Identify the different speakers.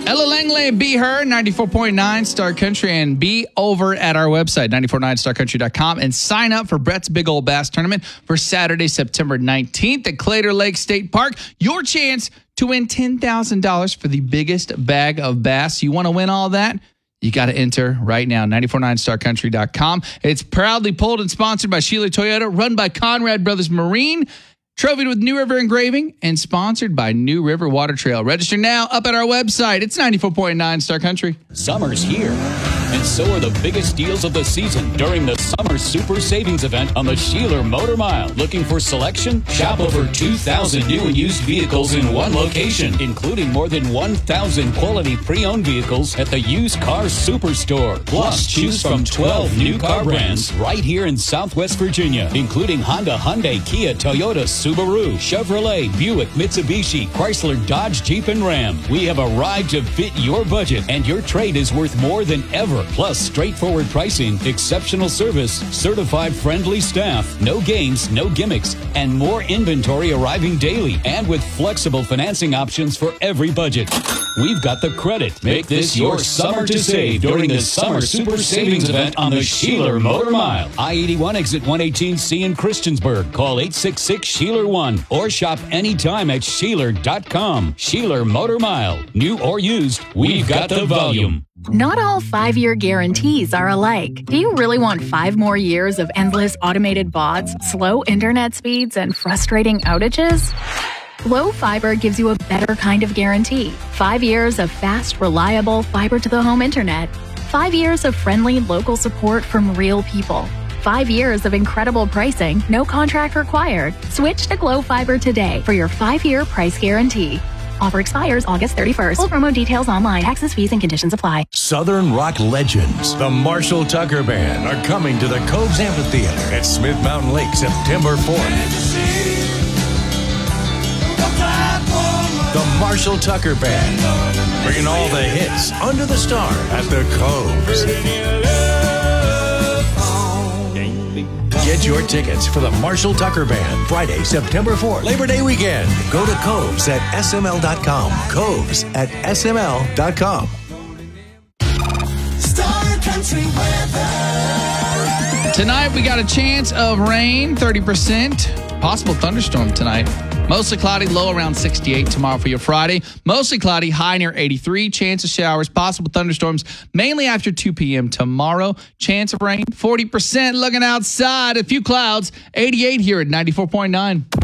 Speaker 1: Ella Langley, Be Her, 94.9 Star Country, and be over at our website, 949starcountry.com, and sign up for Brett's Big Old Bass Tournament for Saturday, September 19th at Claytor Lake State Park. Your chance to win $10,000 for the biggest bag of bass. You want to win all that? You got to enter right now, 949starcountry.com. It's proudly pulled and sponsored by Shealy Toyota, run by Conrad Brothers Marine, trophied with New River Engraving, and sponsored by New River Water Trail. Register now up at our website. It's 94.9 Star Country.
Speaker 2: Summer's here, and so are the biggest deals of the season during the Summer Super Savings Event on the Sheeler Motor Mile. Looking for selection? Shop over 2,000 new and used vehicles in one location, including more than 1,000 quality pre-owned vehicles at the Used Car Superstore. Plus, choose from 12 new car brands right here in Southwest Virginia, including Honda, Hyundai, Kia, Toyota, Subaru, Chevrolet, Buick, Mitsubishi, Chrysler, Dodge, Jeep, and Ram. We have a ride to fit your budget, and your trade is worth more than ever. Plus, straightforward pricing, exceptional service, certified friendly staff, no games, no gimmicks, and more inventory arriving daily, and with flexible financing options for every budget. We've got the credit. Make this your summer to save during the Summer Super Savings Event on the Sheeler Motor Mile. I-81 exit 118C in Christiansburg. Call 866-SHEELER1 or shop anytime at Sheeler.com. Sheeler Motor Mile. New or used, we've got the volume.
Speaker 3: Not all 5-year guarantees are alike. Do you really want 5 more years of endless automated bots, slow internet speeds, and frustrating outages? Glo Fiber gives you a better kind of guarantee. 5 years of fast, reliable fiber-to-the-home internet. 5 years of friendly local support from real people. 5 years of incredible pricing, no contract required. Switch to Glo Fiber today for your 5-year price guarantee. Offer expires August 31st. Full promo details online. Taxes, fees, and conditions apply.
Speaker 4: Southern rock legends, the Marshall Tucker Band, are coming to the Coves Amphitheater at Smith Mountain Lake September 4th. The Marshall Tucker Band, bringing all the hits under the star at the Coves. Get your tickets for the Marshall Tucker Band Friday, September 4th, Labor Day weekend. Go to Coves at sml.com. Coves at sml.com.
Speaker 5: Star Country weather.
Speaker 1: Tonight, we got a chance of rain, 30%. Possible thunderstorm tonight. Mostly cloudy, low around 68 tomorrow for your Friday. Mostly cloudy, high near 83. Chance of showers, possible thunderstorms, mainly after 2 p.m. tomorrow. Chance of rain, 40%. Looking outside, a few clouds, 88 here at 94.9.